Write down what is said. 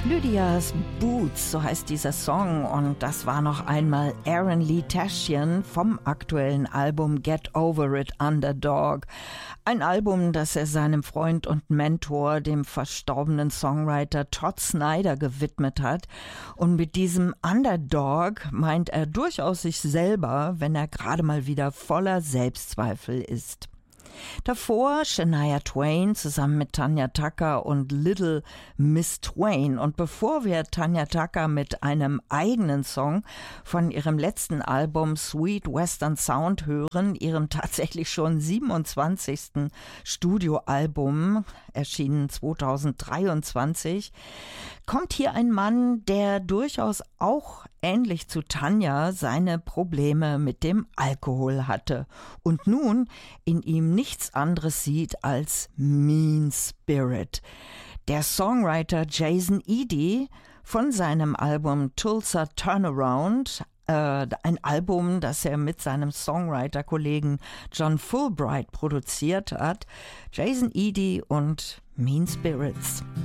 Lydia's Boots, so heißt dieser Song, und das war noch einmal Aaron Lee Tashian vom aktuellen Album Get Over It, Underdog. Ein Album, das er seinem Freund und Mentor, dem verstorbenen Songwriter Todd Snider, gewidmet hat. Und mit diesem Underdog meint er durchaus sich selber, wenn er gerade mal wieder voller Selbstzweifel ist. Davor Shania Twain zusammen mit Tanya Tucker und Little Miss Twain. Und bevor wir Tanya Tucker mit einem eigenen Song von ihrem letzten Album Sweet Western Sound hören, ihrem tatsächlich schon 27. Studioalbum, erschienen 2023, kommt hier ein Mann, der durchaus auch ähnlich zu Tanya seine Probleme mit dem Alkohol hatte und nun in ihm nichts anderes sieht als Mean Spirit. Der Songwriter Jason Eady von seinem Album Tulsa Turnaround, ein Album, das er mit seinem Songwriter-Kollegen John Fulbright produziert hat, Jason Eady und Mean Spirits.